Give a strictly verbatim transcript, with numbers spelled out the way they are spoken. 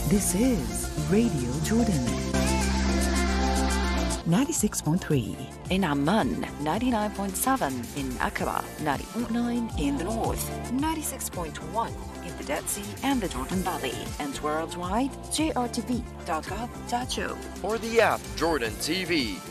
This is Radio Jordan. ninety-six point three in Amman, ninety-nine point seven in Aqaba, ninety point nine in the north, ninety-six point one in the Dead Sea and the Jordan Valley, and worldwide, J R T V dot gov dot J O. Or the app Jordan T V.